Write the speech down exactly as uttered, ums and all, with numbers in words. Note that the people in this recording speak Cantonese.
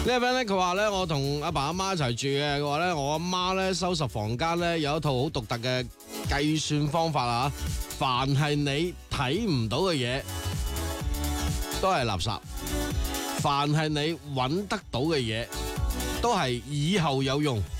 呢個 friend 咧，佢話咧，我同阿爸阿媽一齊住嘅，佢話咧，我阿媽咧收拾房間咧有一套好獨特嘅計算方法啊！凡係你睇唔到嘅嘢，都係垃圾；凡係你揾得到嘅嘢，都係以後有用。